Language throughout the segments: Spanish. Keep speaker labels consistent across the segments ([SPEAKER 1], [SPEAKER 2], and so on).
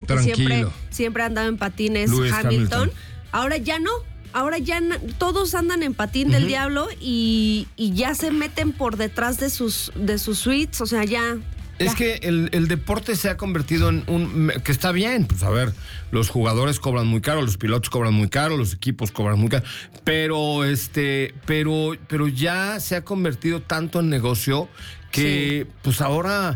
[SPEAKER 1] que siempre andaba en patines,
[SPEAKER 2] Lewis
[SPEAKER 1] Hamilton. Ahora ya no. Ahora ya todos andan en patín del diablo y ya se meten por detrás de sus suites, o sea, ya.
[SPEAKER 2] Es que el deporte se ha convertido en que está bien, pues a ver, los jugadores cobran muy caro, los pilotos cobran muy caro, los equipos cobran muy caro, pero ya se ha convertido tanto en negocio que pues ahora,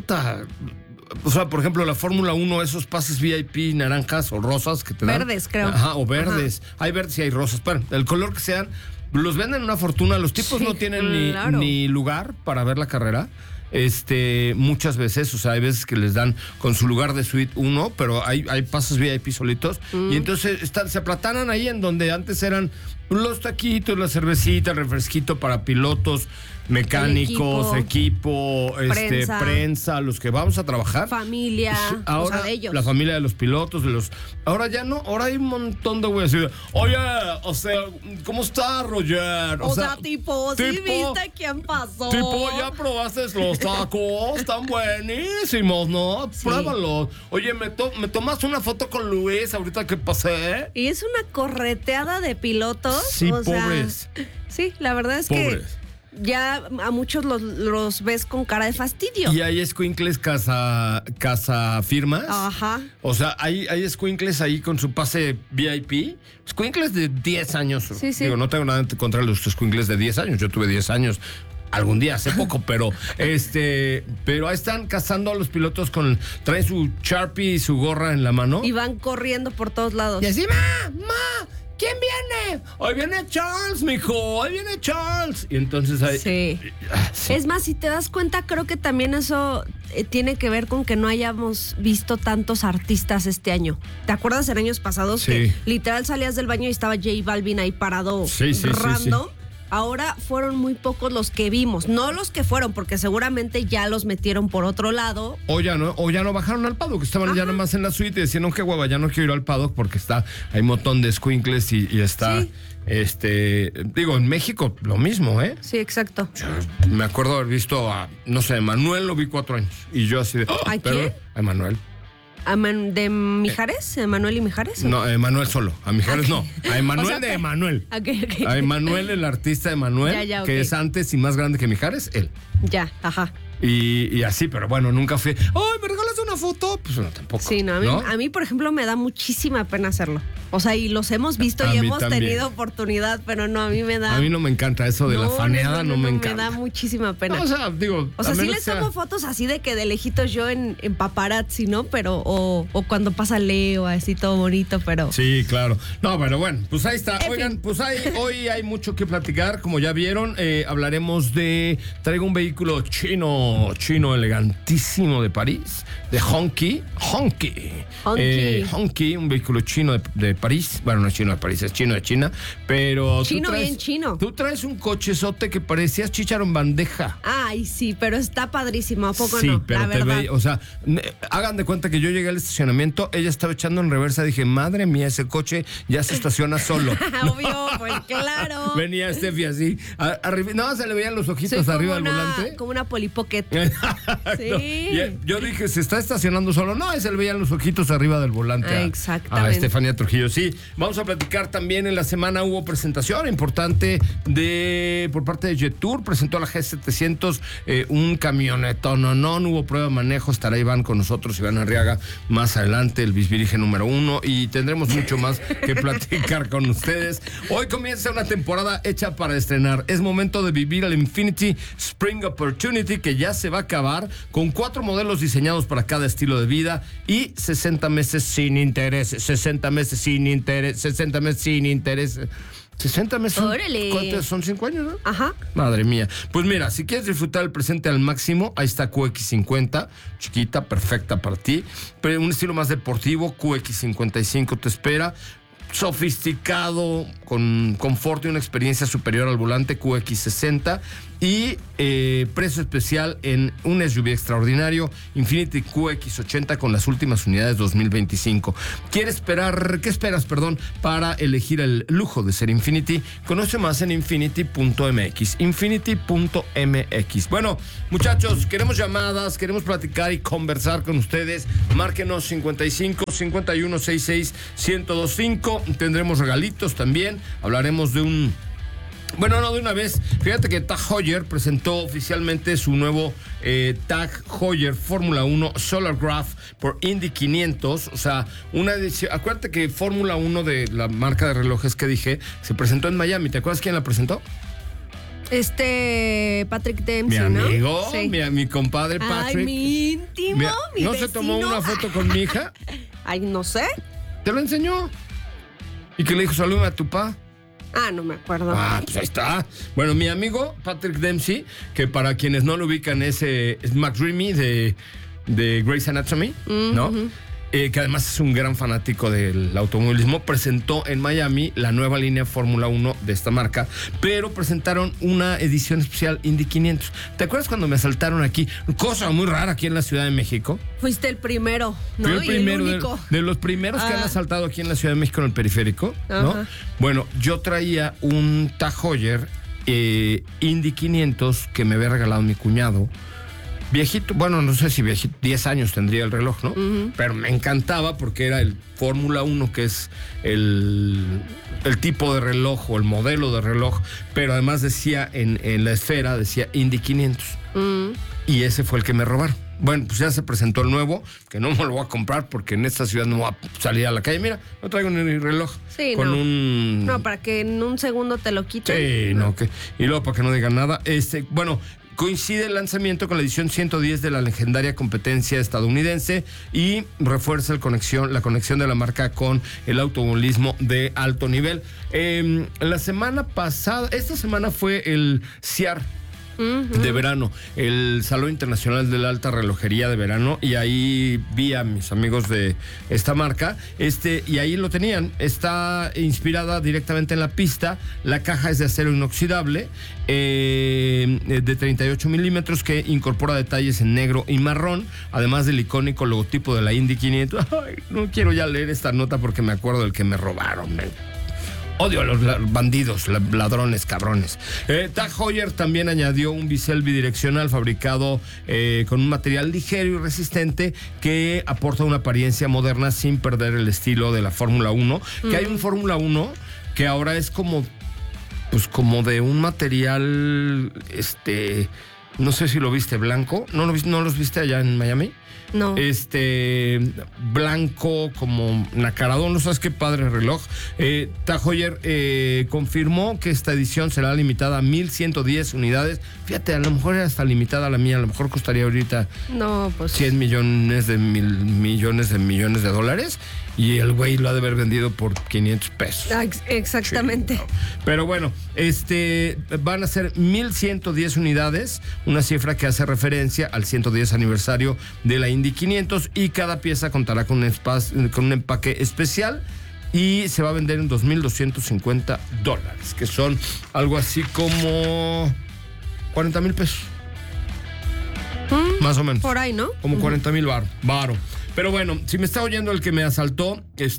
[SPEAKER 2] o sea, por ejemplo, la Fórmula 1, esos pases VIP naranjas o rosas que te dan.
[SPEAKER 1] Verdes, creo.
[SPEAKER 2] Ajá, o verdes. Ajá. Hay verdes y hay rosas. Bueno, el color que sean, los venden una fortuna. Los tipos no tienen ni lugar para ver la carrera. Muchas veces, o sea, hay veces que les dan con su lugar de suite 1, pero hay pases VIP solitos. Y entonces se aplatanan ahí en donde antes eran los taquitos, la cervecita, el refresquito para pilotos, mecánicos, equipo, prensa, los que vamos a trabajar.
[SPEAKER 1] Familia,
[SPEAKER 2] ahora,
[SPEAKER 1] o sea, de ellos.
[SPEAKER 2] La familia de los pilotos, ahora ya no, ahora hay un montón de güeyes. Oye, o sea, ¿cómo está, Roger?
[SPEAKER 1] O sea, tipo, ¿sí viste quién pasó?
[SPEAKER 2] Tipo, ya probaste los tacos, están buenísimos, ¿no? Sí. Pruébalos. Oye, ¿me tomas una foto con Luis ahorita que pasé?
[SPEAKER 1] Y es una correteada de pilotos.
[SPEAKER 2] Sí, pobres.
[SPEAKER 1] Sí, la verdad es que ya a muchos los ves con cara de fastidio.
[SPEAKER 2] Y hay escuincles casa firmas.
[SPEAKER 1] Ajá.
[SPEAKER 2] O sea, hay escuincles ahí con su pase VIP. Escuincles de 10 años.
[SPEAKER 1] Sí.
[SPEAKER 2] Digo, no tengo nada contra los escuincles de 10 años. Yo tuve 10 años algún día, hace poco, pero pero ahí están cazando a los pilotos traen su Sharpie y su gorra en la mano.
[SPEAKER 1] Y van corriendo por todos lados.
[SPEAKER 2] Y así, ma, ¿quién viene? Hoy viene Charles, mijo, hoy viene Charles. Y entonces ahí...
[SPEAKER 1] Sí. Es más, si te das cuenta, creo que también eso tiene que ver con que no hayamos visto tantos artistas este año. ¿Te acuerdas en años pasados que literal salías del baño y estaba J Balvin ahí parado random? Sí. Ahora fueron muy pocos los que vimos, no los que fueron, porque seguramente ya los metieron por otro lado.
[SPEAKER 2] O ya no bajaron al paddock, estaban ya nomás en la suite y decían, no, qué hueva, ya no quiero ir al paddock porque hay un montón de escuincles y está, digo, en México lo mismo, ¿eh?
[SPEAKER 1] Sí, exacto.
[SPEAKER 2] Yo me acuerdo haber visto a, no sé, Manuel, lo vi 4 años y yo así de...
[SPEAKER 1] ¿A quién?
[SPEAKER 2] A Manuel.
[SPEAKER 1] ¿De Mijares? ¿Emanuel y Mijares?
[SPEAKER 2] No, Emanuel solo. A Mijares no. A Emanuel de Emanuel.
[SPEAKER 1] Okay.
[SPEAKER 2] A Emanuel, el artista Emanuel, que es antes y más grande que Mijares, él.
[SPEAKER 1] Ya, ajá.
[SPEAKER 2] Y así, pero bueno, nunca fui. ¡Ay, me regalas una foto! Pues no, tampoco.
[SPEAKER 1] Sí, no, a mí, por ejemplo, me da muchísima pena hacerlo. O sea, y los hemos visto y hemos tenido oportunidad, pero no, a mí me da...
[SPEAKER 2] A mí no me encanta eso de la faneada, no me encanta.
[SPEAKER 1] Me da muchísima pena.
[SPEAKER 2] No, o sea, digo...
[SPEAKER 1] O sea, sí les tomo fotos así de que de lejitos yo en paparazzi, ¿no? Pero, o cuando pasa Leo, así todo bonito, pero...
[SPEAKER 2] Sí, claro. No, pero bueno, pues ahí está. Oigan, pues hoy hay mucho que platicar, como ya vieron. Hablaremos traigo un vehículo chino elegantísimo de París, de Honky, un vehículo chino de París. Bueno, no es chino de París, es chino de China, pero
[SPEAKER 1] bien chino.
[SPEAKER 2] Tú traes un cochezote que parecías chícharo en bandeja.
[SPEAKER 1] Ay, sí, pero está padrísimo, ¿a poco
[SPEAKER 2] sí,
[SPEAKER 1] no?
[SPEAKER 2] Sí, pero
[SPEAKER 1] la verdad.
[SPEAKER 2] o sea, hagan de cuenta que yo llegué al estacionamiento, ella estaba echando en reversa, dije, madre mía, ese coche ya se estaciona solo.
[SPEAKER 1] Obvio, pues claro.
[SPEAKER 2] Venía Steffi así, arriba, no, se le veían los ojitos arriba del volante.
[SPEAKER 1] Como una Polly Pocket. Sí.
[SPEAKER 2] Y yo dije, ¿se está estacionando solo? No, se le veían los ojitos arriba del volante.
[SPEAKER 1] Exactamente.
[SPEAKER 2] A Estefanía Trujillo. Sí, vamos a platicar también. En la semana hubo presentación importante por parte de Jetour. Presentó a la G700 un camionetón. No hubo prueba de manejo. Estará Iván con nosotros, Iván Arriaga, más adelante, el bisbirige número 1. Y tendremos mucho más que platicar con ustedes. Hoy comienza una temporada hecha para estrenar. Es momento de vivir el Infiniti Spring Opportunity, que ya se va a acabar, con 4 modelos diseñados para cada estilo de vida y 60 meses sin interés. 60 meses sin interés. 60 meses sin interés. 60 meses.
[SPEAKER 1] ¡Órale!
[SPEAKER 2] ¿Cuántos son? 5 años, ¿no?
[SPEAKER 1] Ajá.
[SPEAKER 2] Madre mía. Pues mira, si quieres disfrutar el presente al máximo, ahí está QX50, chiquita, perfecta para ti. Pero un estilo más deportivo, QX55 te espera. Sofisticado, con confort y una experiencia superior al volante, QX60. y precio especial en un SUV extraordinario, Infiniti QX80 con las últimas unidades 2025. ¿Qué esperas, para elegir el lujo de ser Infiniti? Conoce más en Infiniti.mx. Infiniti.mx. Bueno, muchachos, queremos llamadas, queremos platicar y conversar con ustedes. Márquenos 55 51 66 1025. Tendremos regalitos también. Hablaremos de de una vez. Fíjate que Tag Heuer presentó oficialmente su nuevo Tag Heuer Fórmula 1 Solar Graph por Indy 500. O sea, una edición. Acuérdate que Fórmula 1 de la marca de relojes que dije se presentó en Miami. ¿Te acuerdas quién la presentó?
[SPEAKER 1] Patrick Dempsey,
[SPEAKER 2] mi amigo, ¿no? Sí. Mi compadre Patrick.
[SPEAKER 1] Ay, mi íntimo, mi
[SPEAKER 2] ¿No
[SPEAKER 1] vecino?
[SPEAKER 2] Se tomó una foto con mi hija?
[SPEAKER 1] Ay, no sé.
[SPEAKER 2] ¿Te lo enseñó? ¿Y que le dijo, salúdame a tu pa?
[SPEAKER 1] Ah, no me acuerdo.
[SPEAKER 2] Pues ahí está. Bueno, mi amigo Patrick Dempsey, que para quienes no lo ubican es McDreamy de Grey's Anatomy, ¿no? Que además es un gran fanático del automovilismo, presentó en Miami la nueva línea Fórmula 1 de esta marca, pero presentaron una edición especial Indy 500. ¿Te acuerdas cuando me asaltaron aquí? Cosa muy rara aquí en la Ciudad de México.
[SPEAKER 1] Fuiste el primero, ¿no?
[SPEAKER 2] Fui el primero, de los primeros que han asaltado aquí en la Ciudad de México en el periférico, ¿no?
[SPEAKER 1] Ajá.
[SPEAKER 2] Bueno, yo traía un Tag Heuer Indy 500 que me había regalado mi cuñado. Viejito, bueno, no sé si viejito, 10 años tendría el reloj, ¿no? Pero me encantaba porque era el Fórmula 1, que es el tipo de reloj o el modelo de reloj, pero además decía en la esfera, decía Indy 500. Y ese fue el que me robaron. Bueno, pues ya se presentó el nuevo, que no me lo voy a comprar porque en esta ciudad no voy a salir a la calle. Mira, no traigo ni reloj.
[SPEAKER 1] Sí,
[SPEAKER 2] con
[SPEAKER 1] no, para que en un segundo te lo quiten.
[SPEAKER 2] Sí, no, y luego para que no digan nada. Bueno, coincide el lanzamiento con la edición 110 de la legendaria competencia estadounidense y refuerza la conexión de la marca con el automovilismo de alto nivel. La semana pasada, esta semana fue el CIAR de verano, el Salón Internacional de la Alta Relojería de Verano, y ahí vi a mis amigos de esta marca, y ahí lo tenían. Está inspirada directamente en la pista. La caja es de acero inoxidable, de 38 milímetros, que incorpora detalles en negro y marrón, además del icónico logotipo de la Indy 500. Ay, no quiero ya leer esta nota porque me acuerdo del que me robaron, Odio a los bandidos, ladrones, cabrones. Tag Heuer también añadió un bisel bidireccional fabricado con un material ligero y resistente que aporta una apariencia moderna sin perder el estilo de la Fórmula 1. Que hay un Fórmula 1 que ahora es como de un material, no sé si lo viste, blanco. ¿No los viste allá en Miami?
[SPEAKER 1] No.
[SPEAKER 2] Blanco, como nacaradón, no sabes qué padre reloj. Tag Heuer confirmó que esta edición será limitada a 1,110 unidades. Fíjate, a lo mejor era hasta limitada la mía, a lo mejor costaría ahorita 100 millones de millones de dólares. Y el güey lo ha de haber vendido por 500 pesos.
[SPEAKER 1] Exactamente.
[SPEAKER 2] Sí, no. Pero bueno, van a ser 1,110 unidades, una cifra que hace referencia al 110 aniversario de la Indy 500, y cada pieza contará con un empaque especial y se va a vender en $2,250, que son algo así como 40 mil pesos. Más o menos.
[SPEAKER 1] Por ahí, ¿no?
[SPEAKER 2] Como 40 mil varo. Pero bueno, si me está oyendo el que me asaltó,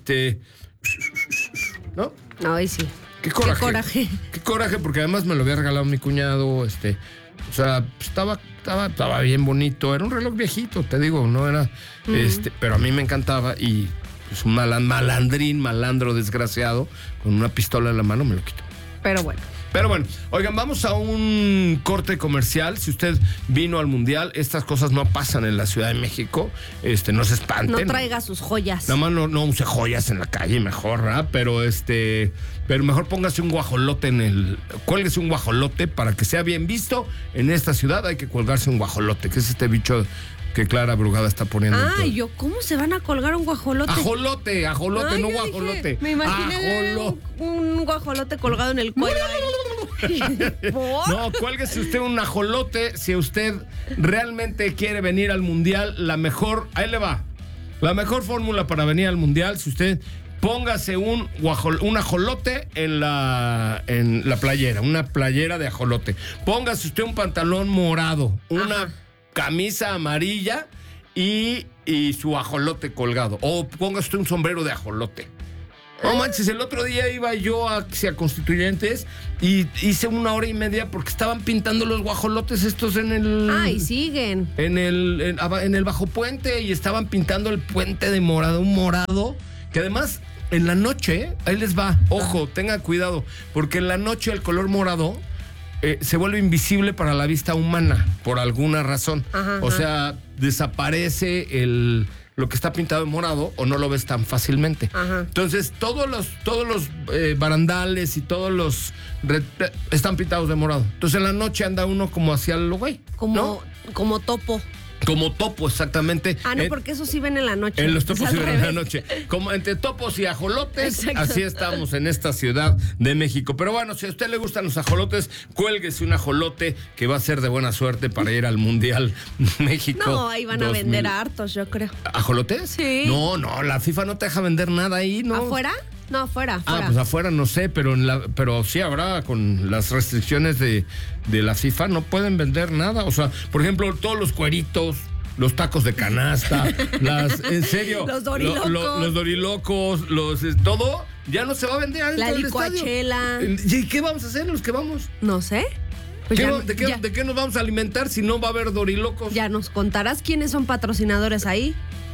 [SPEAKER 2] ¿no?
[SPEAKER 1] Ay, sí.
[SPEAKER 2] Qué coraje. Qué coraje, porque además me lo había regalado mi cuñado, o sea, estaba bien bonito. Era un reloj viejito, te digo, no era, pero a mí me encantaba, y pues un malandro desgraciado, con una pistola en la mano me lo quitó.
[SPEAKER 1] Pero bueno,
[SPEAKER 2] oigan, vamos a un corte comercial. Si usted vino al Mundial, estas cosas no pasan en la Ciudad de México. No se espanten.
[SPEAKER 1] No traiga sus joyas.
[SPEAKER 2] Nada más no use joyas en la calle, mejor, ¿verdad? Pero mejor póngase un guajolote cuélguese un guajolote para que sea bien visto. En esta ciudad hay que colgarse un guajolote, que es este bicho que Clara Brugada está poniendo.
[SPEAKER 1] ¿Cómo se van a colgar un guajolote?
[SPEAKER 2] Ajolote, no guajolote.
[SPEAKER 1] Me imaginé un guajolote colgado en el cuello.
[SPEAKER 2] No, cuélguese usted un ajolote si usted realmente quiere venir al Mundial. Ahí le va. La mejor fórmula para venir al Mundial, si usted póngase un ajolote en la playera, una playera de ajolote. Póngase usted un pantalón morado, una camisa amarilla y su ajolote colgado. O póngase usted un sombrero de ajolote. No manches, el otro día iba yo hacia Constituyentes y hice 1 hora y media porque estaban pintando los guajolotes estos en el...
[SPEAKER 1] y siguen.
[SPEAKER 2] En el bajo puente, y estaban pintando el puente de morado, un morado, que además en la noche, ahí les va, ojo, tengan cuidado, porque en la noche el color morado se vuelve invisible para la vista humana, por alguna razón. O sea, desaparece lo que está pintado en morado o no lo ves tan fácilmente. Entonces, todos los barandales y todos los están pintados de morado. Entonces, en la noche anda uno como hacia el güey.
[SPEAKER 1] Como topo.
[SPEAKER 2] Como topo, exactamente.
[SPEAKER 1] No, porque esos sí ven en la noche.
[SPEAKER 2] En los topos sí ven en la noche. Como entre topos y ajolotes, exacto. Así estamos en esta Ciudad de México. Pero bueno, si a usted le gustan los ajolotes, cuélguese un ajolote que va a ser de buena suerte para ir al Mundial México.
[SPEAKER 1] No, ahí van a vender hartos, yo creo.
[SPEAKER 2] ¿Ajolotes?
[SPEAKER 1] Sí.
[SPEAKER 2] No, la FIFA no te deja vender nada ahí, ¿no?
[SPEAKER 1] ¿Afuera? No, afuera.
[SPEAKER 2] Pues afuera no sé, pero sí habrá, con las restricciones de la FIFA, no pueden vender nada. O sea, por ejemplo, todos los cueritos, los tacos de canasta, en serio,
[SPEAKER 1] los dorilocos,
[SPEAKER 2] los dorilocos, todo ya no se va a vender adentro
[SPEAKER 1] la
[SPEAKER 2] del
[SPEAKER 1] licuachela.
[SPEAKER 2] Estadio. ¿Y qué vamos a hacer los que vamos?
[SPEAKER 1] No sé. Pues
[SPEAKER 2] ¿De qué nos vamos a alimentar si no va a haber dorilocos?
[SPEAKER 1] Ya nos contarás quiénes son patrocinadores ahí.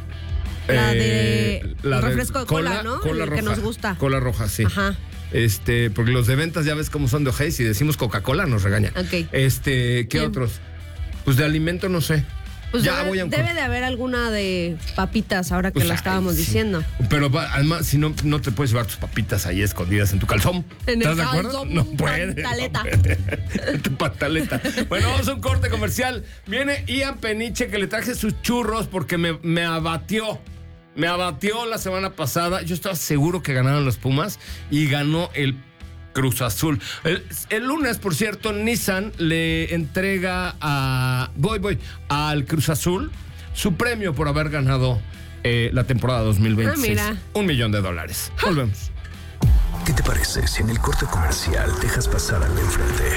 [SPEAKER 1] La refresco de cola, ¿no?
[SPEAKER 2] Cola roja,
[SPEAKER 1] que nos gusta.
[SPEAKER 2] Cola roja, sí. Porque los de ventas ya ves cómo son de ojéis, y decimos Coca-Cola nos regañan. ¿Qué otros? Pues de alimento no sé.
[SPEAKER 1] Pues debe de haber alguna de papitas ahora que lo estábamos diciendo.
[SPEAKER 2] Pero además, si no te puedes llevar tus papitas ahí escondidas en tu calzón.
[SPEAKER 1] ¿Estás
[SPEAKER 2] de acuerdo? No puedes.
[SPEAKER 1] Pantaleta.
[SPEAKER 2] Tu pantaleta. Bueno, vamos a un corte comercial. Viene Ian Peniche, que le traje sus churros porque me abatió. Me abatió la semana pasada. Yo estaba seguro que ganaron los Pumas y ganó el Cruz Azul. El lunes, por cierto, Nissan le entrega al Cruz Azul su premio por haber ganado la temporada 2026.
[SPEAKER 1] Mira.
[SPEAKER 2] $1 millón. Volvemos.
[SPEAKER 3] ¿Qué te parece si en el corte comercial dejas pasar al de enfrente?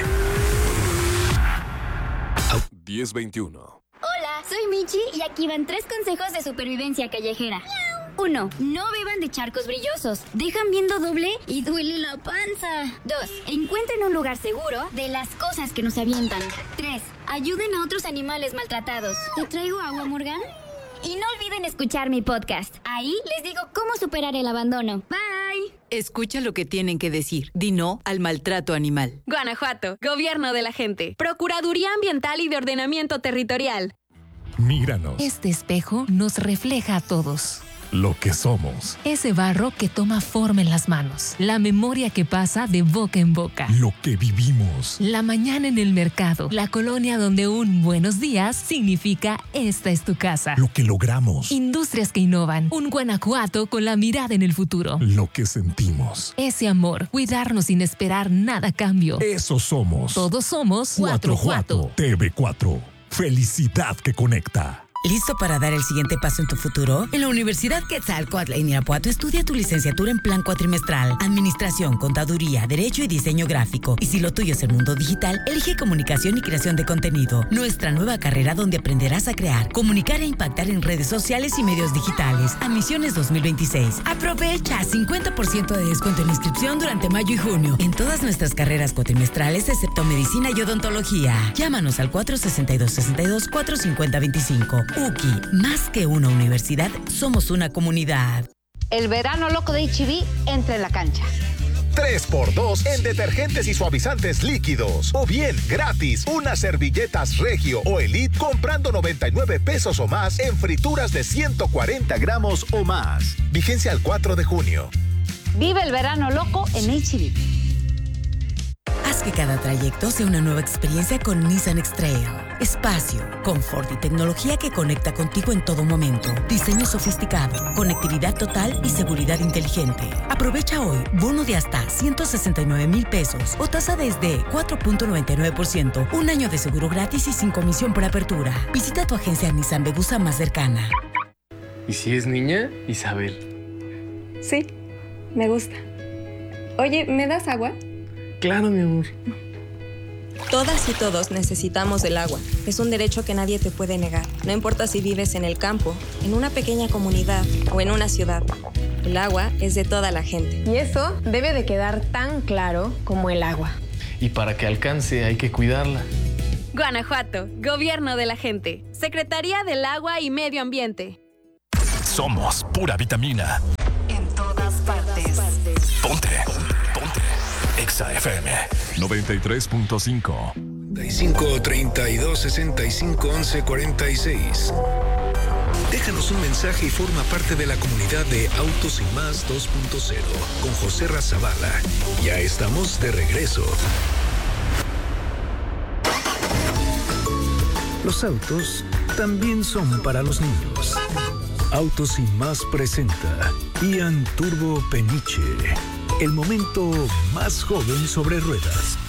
[SPEAKER 4] 10:21.
[SPEAKER 5] Hola, soy Michi y aquí van 3 consejos de supervivencia callejera. 1. No beban de charcos brillosos. Dejan viendo doble y duele la panza. 2. Encuentren un lugar seguro de las cosas que nos avientan. 3. Ayuden a otros animales maltratados. ¿Te traigo agua, Morgan? Y no olviden escuchar mi podcast. Ahí les digo cómo superar el abandono. Bye.
[SPEAKER 6] Escucha lo que tienen que decir. Di no al maltrato animal.
[SPEAKER 7] Guanajuato, Gobierno de la Gente. Procuraduría Ambiental y de Ordenamiento Territorial.
[SPEAKER 4] Míranos.
[SPEAKER 8] Este espejo nos refleja a todos.
[SPEAKER 4] Lo que somos.
[SPEAKER 8] Ese barro que toma forma en las manos. La memoria que pasa de boca en boca.
[SPEAKER 4] Lo que vivimos.
[SPEAKER 8] La mañana en el mercado. La colonia donde un buenos días significa esta es tu casa.
[SPEAKER 4] Lo que logramos.
[SPEAKER 8] Industrias que innovan. Un Guanajuato con la mirada en el futuro.
[SPEAKER 4] Lo que sentimos.
[SPEAKER 8] Ese amor. Cuidarnos sin esperar nada a cambio.
[SPEAKER 4] Eso somos.
[SPEAKER 8] Todos somos
[SPEAKER 4] Guanajuato. TV4. Felicidad que conecta.
[SPEAKER 9] ¿Listo para dar el siguiente paso en tu futuro? En la Universidad Quetzalcóatl en Irapuato estudia tu licenciatura en plan cuatrimestral, Administración, Contaduría, Derecho y Diseño Gráfico. Y si lo tuyo es el mundo digital, elige Comunicación y Creación de Contenido, nuestra nueva carrera donde aprenderás a crear, comunicar e impactar en redes sociales y medios digitales. Admisiones 2026. Aprovecha 50% de descuento en inscripción durante mayo y junio en todas nuestras carreras cuatrimestrales excepto Medicina y Odontología. Llámanos al 462-62-450-25. UKI, más que una universidad, somos una comunidad.
[SPEAKER 10] El verano loco de H-E-B entra en la cancha.
[SPEAKER 3] 3x2 en detergentes y suavizantes líquidos. O bien, gratis, unas servilletas Regio o Elite comprando 99 pesos o más en frituras de 140 gramos o más. Vigencia al 4 de junio.
[SPEAKER 10] Vive el verano loco en H-E-B.
[SPEAKER 9] Haz que cada trayecto sea una nueva experiencia con Nissan X-Trail. Espacio, confort y tecnología que conecta contigo en todo momento. Diseño sofisticado, conectividad total y seguridad inteligente. Aprovecha hoy bono de hasta 169,000 pesos o tasa desde 4.99%. Un año de seguro gratis y sin comisión por apertura. Visita tu agencia Nissan Vegusa más cercana.
[SPEAKER 11] ¿Y si es niña, Isabel?
[SPEAKER 12] Sí.
[SPEAKER 11] Me gusta. Oye, ¿me das agua?
[SPEAKER 12] Claro, mi amor.
[SPEAKER 11] Todas y todos necesitamos del agua. Es un derecho que nadie te puede negar. No importa si vives en el campo, en una pequeña comunidad o en una ciudad. El agua es de toda la gente.
[SPEAKER 13] Y eso debe de quedar tan claro como el agua.
[SPEAKER 12] Y para que alcance hay que cuidarla.
[SPEAKER 7] Guanajuato, Gobierno de la Gente. Secretaría del Agua y Medio Ambiente.
[SPEAKER 4] Somos pura vitamina.
[SPEAKER 14] En todas partes.
[SPEAKER 4] Ponte. Exa FM 93.5.
[SPEAKER 15] 35 32 65 11 46. Déjanos un mensaje y forma parte de la comunidad de Autos y Más 2.0 con José Razabala. Ya estamos de regreso. Los autos también son para los niños. Autos y Más presenta Ian Turbo Peniche, el momento más joven sobre ruedas.